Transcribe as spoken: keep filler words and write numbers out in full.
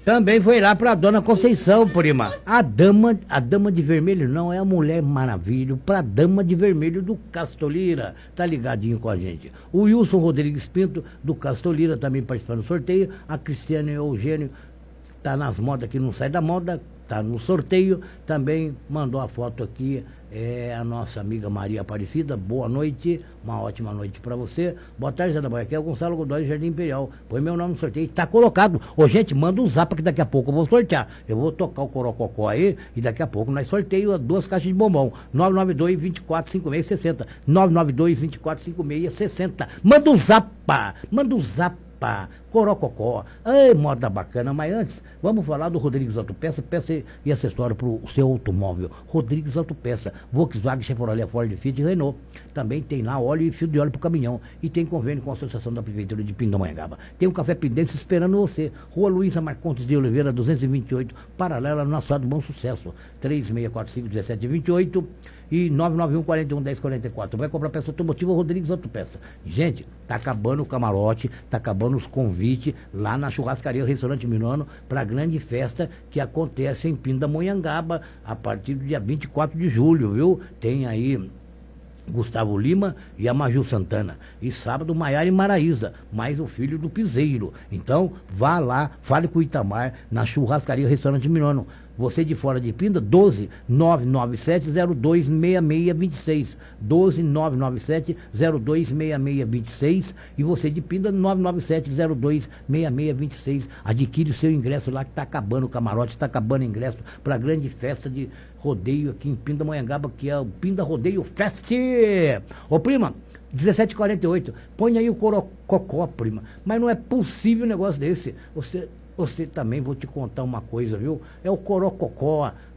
Também foi lá pra Dona Conceição, prima. A dama, a dama de vermelho não é a Mulher Maravilha, pra Dama de Vermelho do Castolira. Tá ligadinho com a gente. O Wilson Rodrigues Pinto, do Castolira, também participando do sorteio. A Cristiane Eugênio tá nas modas que não sai da moda, tá no sorteio. Também mandou a foto aqui. É a nossa amiga Maria Aparecida, boa noite, uma ótima noite pra você. Boa tarde, Zé da Bahia, aqui é o Gonçalo Godoy, Jardim Imperial. Põe meu nome no sorteio, tá colocado. Ô, gente, manda um zap que daqui a pouco eu vou sortear. Eu vou tocar o Corococó aí e daqui a pouco nós sorteio duas caixas de bombom. nove nove dois, vinte e quatro, cinquenta e seis, sessenta. nove nove dois, vinte e quatro, cinquenta e seis, sessenta. Manda um zap, manda um zap. Pá, Corococó, ai, moda bacana, mas antes, vamos falar do Rodrigues Autopeça, peça e acessório para o seu automóvel. Rodrigues Autopeça, Volkswagen, Chevrolet, Ford, Fiat e Renault. Também tem lá óleo e fio de óleo para o caminhão. E tem convênio com a Associação da Prefeitura de Pindamonhangaba. Tem um café Pindense esperando você. Rua Luísa Marcontes de Oliveira, duzentos e vinte e oito, paralela no Assado Bom Sucesso. três seis quatro cinco, um sete dois oito e nove nove um, quatro um, um zero, quatro quatro. Vai comprar peça automotiva Rodrigues Autopeça. Gente, tá acabando o camarote, tá acabando os convites lá na churrascaria Restaurante Minuano para a grande festa que acontece em Pindamonhangaba a partir do dia vinte e quatro de julho, viu? Tem aí Gustavo Lima e a Maju Santana. E sábado, Maiara e Maraísa, mais o filho do Piseiro. Então, vá lá, fale com o Itamar na churrascaria Restaurante Minuano. Você de fora de Pinda, doze, nove nove sete, zero dois, seis seis dois seis. doze, nove nove sete, zero dois, seis seis dois seis. E você de Pinda, nove nove sete, zero dois, seis seis dois seis. Adquire o seu ingresso lá que está acabando o camarote, está acabando o ingresso para a grande festa de rodeio aqui em Pindamonhangaba, que é o Pinda Rodeio Fest. Ô, prima, dezessete e quarenta e oito, põe aí o Corococó, prima. Mas não é possível um negócio desse. Você... Você também, vou te contar uma coisa, viu? É o Corococó,